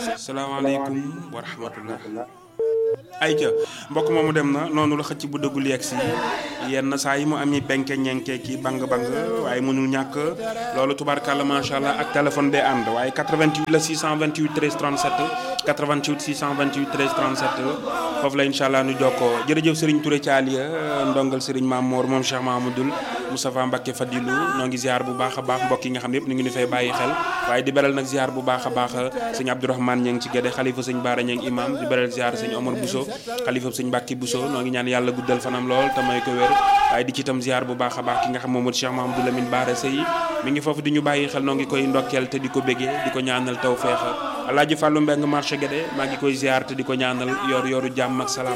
salaamaaleykum wa rahmatullah. ayca mbokk moomu dem na noonu la xëcc bu dëggul yegg si yenn saa yi mu am yi benke ñenke ki bang waaye mënul ñàkk loolu tubaarkàlla macha allah ak téléphone bee ànd waaye 88 la 628 13 37 88 628 13 37 foofu la incha allah nu jokkoo jërëjëf Serigne Touré Thialia ndongal Serigne Mamour moom Cheikh Mahamadoul Moustapha Mbacké Fadilou noo ngi ziar bu baax a baax mbokk yi nga xam ne yëpp ñu ngi ni fay bàyyi xel waaye di beral nag ziar bu baax a baax sëñ Abdourahmane Niang ci Guédé xalifa sëñ Baara Niang imam di beral ziar sëñ Omar Bousso xalifa sëñ Mbacké Bousso noo ngi ñaan yàlla guddal fanam lool te may ko wér waaye di ci itam ziar bu baax a baax ki nga xam moom mooy Cheikh Mahamadou Lamine Bara Sey mi ngi foofu di ñu bàyyi xel noo ngi koy ndokkeel te di ko bégee di ko ñaanal taw feexa Alaaji Fàllu Mbeng marché Guédé maa ngi koy ziar te di ko ñaanal yoru jàmm ak salaam